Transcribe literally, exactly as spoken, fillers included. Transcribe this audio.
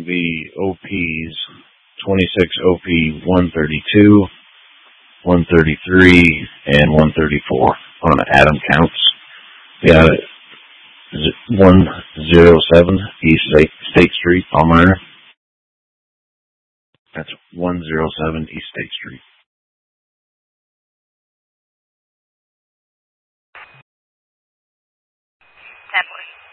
the O Ps, twenty-six O P one thirty-two, one thirty-three, and one thirty-four on Adam counts. Yeah, one oh seven East State, State Street, Palmyra. That's one oh seven East State Street. ten forty.